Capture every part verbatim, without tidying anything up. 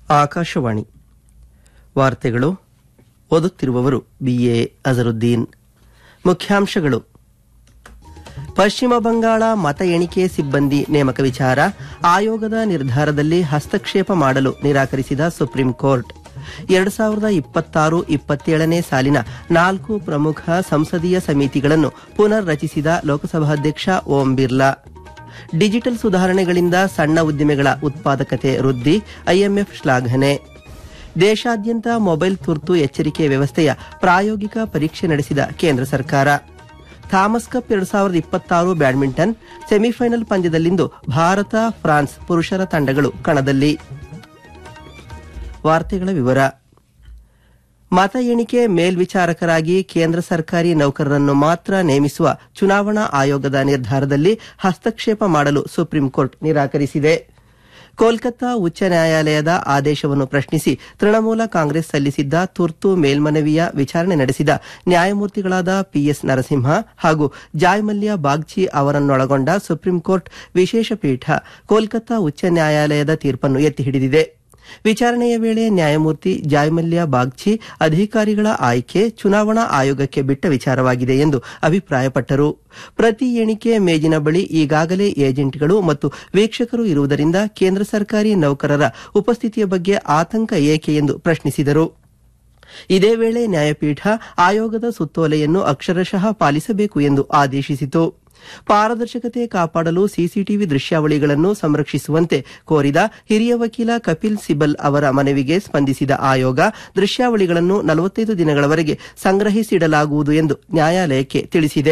ಆಕಾಶವಾಣಿ ವಾರ್ತೆಗಳು. ಓದುತ್ತಿರುವವರು ಬಿಎ ಅಜರುದ್ದೀನ್. ಮುಖ್ಯಾಂಶಗಳು: ಪಶ್ಚಿಮ ಬಂಗಾಳ ಮತ ಎಣಿಕೆ ಸಿಬ್ಬಂದಿ ನೇಮಕ ವಿಚಾರ, ಆಯೋಗದ ನಿರ್ಧಾರದಲ್ಲಿ ಹಸ್ತಕ್ಷೇಪ ಮಾಡಲು ನಿರಾಕರಿಸಿದ ಸುಪ್ರೀಂ ಕೋರ್ಟ್. ಎರಡು ಸಾವಿರದ ಇಪ್ಪತ್ತಾರು ಇಪ್ಪತ್ತೇಳನೇ ಸಾಲಿನ ನಾಲ್ಕು ಪ್ರಮುಖ ಸಂಸದೀಯ ಸಮಿತಿಗಳನ್ನು ಪುನರ್ ರಚಿಸಿದ ಲೋಕಸಭಾಧ್ಯಕ್ಷ ಓಂ ಬಿರ್ಲಾ. ಡಿಜಿಟಲ್ ಸುಧಾರಣೆಗಳಿಂದ ಸಣ್ಣ ಉದ್ದಿಮೆಗಳ ಉತ್ಪಾದಕತೆ ವೃದ್ಧಿ, ಐಎಂಎಫ್ ಶ್ಲಾಘನೆ. ದೇಶಾದ್ಯಂತ ಮೊಬೈಲ್ ತುರ್ತು ಎಚ್ಚರಿಕೆ ವ್ಯವಸ್ಥೆಯ ಪ್ರಾಯೋಗಿಕ ಪರೀಕ್ಷೆ ನಡೆಸಿದ ಕೇಂದ್ರ ಸರ್ಕಾರ. ಥಾಮಸ್ ಕಪ್ ಎರಡು ಸಾವಿರದ ಇಪ್ಪತ್ತಾರು ಬ್ಯಾಡ್ಮಿಂಟನ್ ಸೆಮಿಫೈನಲ್ ಪಂದ್ಯದಲ್ಲಿಂದು ಭಾರತ ಫ್ರಾನ್ಸ್ ಪುರುಷರ ತಂಡಗಳು ಕಣದಲ್ಲಿ. ವಾರ್ತೆಗಳ ವಿವರ. ಮತ ಎಣಿಕೆ ಮೇಲ್ವಿಚಾರಕರಾಗಿ ಕೇಂದ್ರ ಸರ್ಕಾರಿ ನೌಕರರನ್ನು ಮಾತ್ರ ನೇಮಿಸುವ ಚುನಾವಣಾ ಆಯೋಗದ ನಿರ್ಧಾರದಲ್ಲಿ ಹಸ್ತಕ್ಷೇಪ ಮಾಡಲು ಸುಪ್ರೀಂ ಕೋರ್ಟ್ ನಿರಾಕರಿಸಿದೆ. ಕೋಲ್ಕತ್ತಾ ಉಚ್ಚ ನ್ಯಾಯಾಲಯದ ಆದೇಶವನ್ನು ಪ್ರಶ್ನಿಸಿ ತೃಣಮೂಲ ಕಾಂಗ್ರೆಸ್ ಸಲ್ಲಿಸಿದ್ದ ತುರ್ತು ಮೇಲ್ಮನವಿಯ ವಿಚಾರಣೆ ನಡೆಸಿದ ನ್ಯಾಯಮೂರ್ತಿಗಳಾದ ಪಿಎಸ್ ನರಸಿಂಹ ಹಾಗೂ ಜಾಯ್ಮಲ್ಯ ಬಾಗ್ಚಿ ಅವರನ್ನೊಳಗೊಂಡ ಸುಪ್ರೀಂ ಕೋರ್ಟ್ ವಿಶೇಷ ಪೀಠ ಕೋಲ್ಕತ್ತಾ ಉಚ್ಚ ನ್ಯಾಯಾಲಯದ ತೀರ್ಪನ್ನು ಎತ್ತಿ ಹಿಡಿದಿದೆ. ವಿಚಾರಣೆಯ ವೇಳೆ ನ್ಯಾಯಮೂರ್ತಿ ಜಾಯ್ಮಲ್ಯ ಬಾಗ್ಚಿ ಅಧಿಕಾರಿಗಳ ಆಯ್ಕೆ ಚುನಾವಣಾ ಆಯೋಗಕ್ಕೆ ಬಿಟ್ಟ ವಿಚಾರವಾಗಿದೆ ಎಂದು ಅಭಿಪ್ರಾಯಪಟ್ಟರು. ಪ್ರತಿ ಎಣಿಕೆ ಮೇಜಿನ ಬಳಿ ಈಗಾಗಲೇ ಏಜೆಂಟ್ಗಳು ಮತ್ತು ವೀಕ್ಷಕರು ಇರುವುದರಿಂದ ಕೇಂದ್ರ ಸರ್ಕಾರಿ ನೌಕರರ ಉಪಸ್ಥಿತಿಯ ಬಗ್ಗೆ ಆತಂಕ ಏಕೆ ಎಂದು ಪ್ರಶ್ನಿಸಿದರು. ಇದೇ ವೇಳೆ ನ್ಯಾಯಪೀಠ ಆಯೋಗದ ಸುತ್ತೋಲೆಯನ್ನು ಅಕ್ಷರಶಃ ಪಾಲಿಸಬೇಕು ಎಂದು ಆದೇಶಿಸಿತು. ಪಾರದರ್ಶಕತೆ ಕಾಪಾಡಲು ಸಿಸಿಟಿವಿ ದೃಶ್ಯಾವಳಿಗಳನ್ನು ಸಂರಕ್ಷಿಸುವಂತೆ ಕೋರಿದ ಹಿರಿಯ ವಕೀಲ ಕಪಿಲ್ ಸಿಬಲ್ ಅವರ ಮನವಿಗೆ ಸ್ಪಂದಿಸಿದ ಆಯೋಗ ದೃಶ್ಯಾವಳಿಗಳನ್ನು ನಲವತ್ತೈದು ದಿನಗಳವರೆಗೆ ಸಂಗ್ರಹಿಸಿಡಲಾಗುವುದು ಎಂದು ನ್ಯಾಯಾಲಯಕ್ಕೆ ತಿಳಿಸಿದೆ.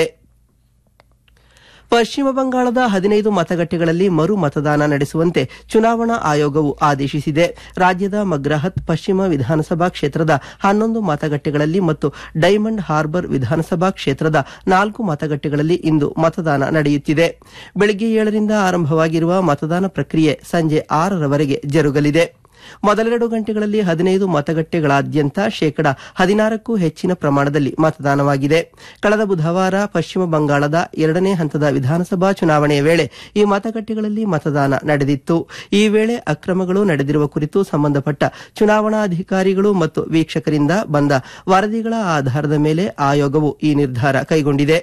ಪಶ್ಚಿಮ ಬಂಗಾಳದ ಹದಿನೈದು ಮತಗಟ್ಟೆಗಳಲ್ಲಿ ಮರು ಮತದಾನ ನಡೆಸುವಂತೆ ಚುನಾವಣಾ ಆಯೋಗವು ಆದೇಶಿಸಿದೆ. ರಾಜ್ಯದ ಮಗ್ರಾಹತ್ ಪಶ್ಚಿಮ ವಿಧಾನಸಭಾ ಕ್ಷೇತ್ರದ ಹನ್ನೊಂದು ಮತಗಟ್ಟೆಗಳಲ್ಲಿ ಮತ್ತು ಡೈಮಂಡ್ ಹಾರ್ಬರ್ ವಿಧಾನಸಭಾ ಕ್ಷೇತ್ರದ ನಾಲ್ಕು ಮತಗಟ್ಟೆಗಳಲ್ಲಿ ಇಂದು ಮತದಾನ ನಡೆಯುತ್ತಿದೆ. ಬೆಳಗ್ಗೆ ಏಳರಿಂದ ಆರಂಭವಾಗಿರುವ ಮತದಾನ ಪ್ರಕ್ರಿಯೆ ಸಂಜೆ ಆರರವರೆಗೆ ಜರುಗಲಿದೆ. ಮೊದಲೆರಡು ಗಂಟೆಗಳಲ್ಲಿ ಹದಿನೈದು ಮತಗಟ್ಟೆಗಳಾದ್ಯಂತ ಶೇಕಡಾ ಹದಿನಾರಕ್ಕೂ ಹೆಚ್ಚಿನ ಪ್ರಮಾಣದಲ್ಲಿ ಮತದಾನವಾಗಿದೆ. ಕಳೆದ ಬುಧವಾರ ಪಶ್ಚಿಮ ಬಂಗಾಳದ ಎರಡನೇ ಹಂತದ ವಿಧಾನಸಭಾ ಚುನಾವಣೆಯ ವೇಳೆ ಈ ಮತಗಟ್ಟೆಗಳಲ್ಲಿ ಮತದಾನ ನಡೆದಿತ್ತು. ಈ ವೇಳೆ ಅಕ್ರಮಗಳು ನಡೆದಿರುವ ಕುರಿತು ಸಂಬಂಧಪಟ್ಟ ಚುನಾವಣಾಧಿಕಾರಿಗಳು ಮತ್ತು ವೀಕ್ಷಕರಿಂದ ಬಂದ ವರದಿಗಳ ಆಧಾರದ ಮೇಲೆ ಆಯೋಗವು ಈ ನಿರ್ಧಾರ ಕೈಗೊಂಡಿದೆ.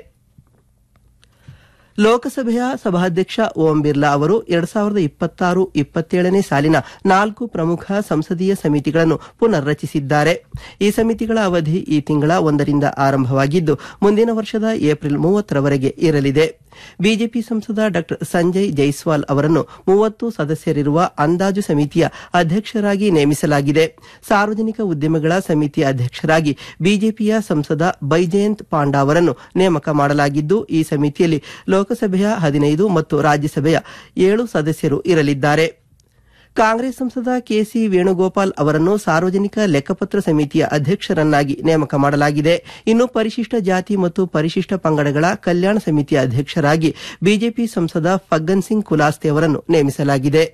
ಲೋಕಸಭೆಯ ಸಭಾಧ್ಯಕ್ಷ ಓಂ ಬಿರ್ಲಾ ಅವರು ಎರಡು ಸಾವಿರದ ಇಪ್ಪತ್ತಾರು ಇಪ್ಪತ್ತೇಳನೇ ಸಾಲಿನ ನಾಲ್ಕು ಪ್ರಮುಖ ಸಂಸದೀಯ ಸಮಿತಿಗಳನ್ನು ಪುನರ್ ರಚಿಸಿದ್ದಾರೆ. ಈ ಸಮಿತಿಗಳ ಅವಧಿ ಈ ತಿಂಗಳ ಒಂದರಿಂದ ಆರಂಭವಾಗಿದ್ದು ಮುಂದಿನ ವರ್ಷದ ಏಪ್ರಿಲ್ ಮೂವತ್ತರವರೆಗೆ ಇರಲಿದೆ. ಬಿಜೆಪಿ ಸಂಸದ ಡಾ ಸಂಜಯ್ ಜೈಸ್ವಾಲ್ ಅವರನ್ನು ಮೂವತ್ತು ಸದಸ್ಯರಿರುವ ಅಂದಾಜು ಸಮಿತಿಯ ಅಧ್ಯಕ್ಷರಾಗಿ ನೇಮಿಸಲಾಗಿದೆ. ಸಾರ್ವಜನಿಕ ಉದ್ಯಮಗಳ ಸಮಿತಿಯ ಅಧ್ಯಕ್ಷರಾಗಿ ಬಿಜೆಪಿಯ ಸಂಸದ ಬೈಜಯಂತ್ ಪಾಂಡಾ ಅವರನ್ನು ನೇಮಕ ಮಾಡಲಾಗಿದ್ದು ಈ ಸಮಿತಿಯಲ್ಲಿ ಲೋಕಸಭೆಯ ಹದಿನೈದು ಮತ್ತು ರಾಜ್ಯಸಭೆಯ ಏಳು ಸದಸ್ಯರು ಇರಲಿದ್ದಾರೆ. ಕಾಂಗ್ರೆಸ್ ಸಂಸದ ಕೆಸಿ ವೇಣುಗೋಪಾಲ್ ಅವರನ್ನು ಸಾರ್ವಜನಿಕ ಲೆಕ್ಕಪತ್ರ ಸಮಿತಿಯ ಅಧ್ಯಕ್ಷರನ್ನಾಗಿ ನೇಮಕ ಮಾಡಲಾಗಿದೆ. ಇನ್ನು ಪರಿಶಿಷ್ಟ ಜಾತಿ ಮತ್ತು ಪರಿಶಿಷ್ಟ ಪಂಗಡಗಳ ಕಲ್ಯಾಣ ಸಮಿತಿಯ ಅಧ್ಯಕ್ಷರಾಗಿ ಬಿಜೆಪಿ ಸಂಸದ ಫಗ್ಗನ್ ಸಿಂಗ್ ಕುಲಾಸ್ತೆ ಅವರನ್ನು ನೇಮಿಸಲಾಗಿದೆ.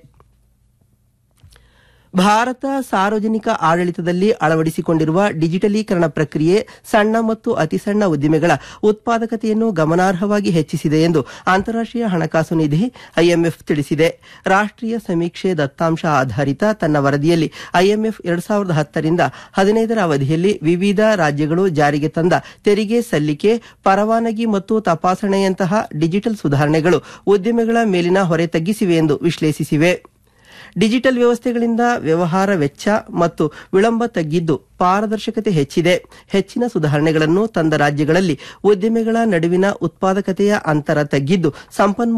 ಭಾರತ ಸಾರ್ವಜನಿಕ ಆಡಳಿತದಲ್ಲಿ ಅಳವಡಿಸಿಕೊಂಡಿರುವ ಡಿಜಿಟಲೀಕರಣ ಪ್ರಕ್ರಿಯೆ ಸಣ್ಣ ಮತ್ತು ಅತಿಸಣ್ಣ ಉದ್ದಿಮೆಗಳ ಉತ್ಪಾದಕತೆಯನ್ನು ಗಮನಾರ್ಹವಾಗಿ ಹೆಚ್ಚಿಸಿದೆ ಎಂದು ಅಂತಾರಾಷ್ಟೀಯ ಹಣಕಾಸು ನಿಧಿ ಐಎಂಎಫ್ ತಿಳಿಸಿದೆ. ರಾಷ್ಟೀಯ ಸಮೀಕ್ಷೆ ದತ್ತಾಂಶ ಆಧಾರಿತ ತನ್ನ ವರದಿಯಲ್ಲಿ ಐಎಂಎಫ್ ಎರಡು ಸಾವಿರದ ಹತ್ತರಿಂದ ಹದಿನೈದರ ಅವಧಿಯಲ್ಲಿ ವಿವಿಧ ರಾಜ್ಯಗಳು ಜಾರಿಗೆ ತಂದ ತೆರಿಗೆ ಸಲ್ಲಿಕೆ, ಪರವಾನಗಿ ಮತ್ತು ತಪಾಸಣೆಯಂತಹ ಡಿಜಿಟಲ್ ಸುಧಾರಣೆಗಳು ಉದ್ದಿಮೆಗಳ ಮೇಲಿನ ಹೊರೆ ತಗ್ಗಿಸಿವೆ ಎಂದು ವಿಶ್ಲೇಷಿಸಿವೆ. ಡಿಜಿಟಲ್ ವ್ಯವಸ್ಥೆಗಳಿಂದ ವ್ಯವಹಾರ ವೆಚ್ಚ ಮತ್ತು ವಿಳಂಬ ತಗ್ಗಿದ್ದು ಪಾರದರ್ಶಕತೆ ಹೆಚ್ಚಿದೆ. ಹೆಚ್ಚಿನ ಸುಧಾರಣೆಗಳನ್ನು ತಂದ ರಾಜ್ಯಗಳಲ್ಲಿ ಉದ್ದಿಮೆಗಳ ನಡುವಿನ ಉತ್ಪಾದಕತೆಯ ಅಂತರ ತಗ್ಗಿದ್ದು ಸಂಪನ್ಮೂಲ